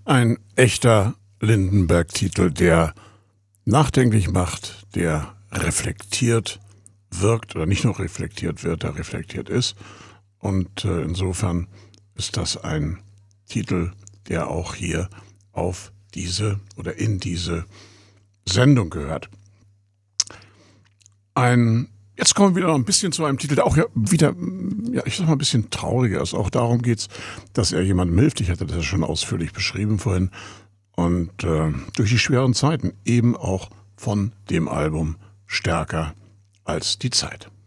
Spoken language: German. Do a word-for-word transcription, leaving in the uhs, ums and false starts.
Ein echter Lindenberg-Titel, der nachdenklich macht, der reflektiert wirkt oder nicht nur reflektiert wird, der reflektiert ist. Und äh, insofern ist das ein Titel, der auch hier auf diese oder in diese Sendung gehört. Ein, jetzt kommen wir wieder noch ein bisschen zu einem Titel, der auch ja wieder, ja, ich sag mal, ein bisschen trauriger ist. Auch darum geht's, dass er jemanden hilft. Ich hatte das ja schon ausführlich beschrieben vorhin. Und äh, durch die schweren Zeiten eben auch von dem Album Stärker als die Zeit.